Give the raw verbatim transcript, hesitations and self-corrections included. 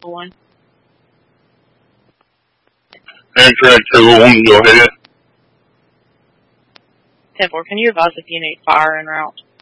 one. Amtrak two oh one, go ahead. ten four, can you advise if you need fire en route?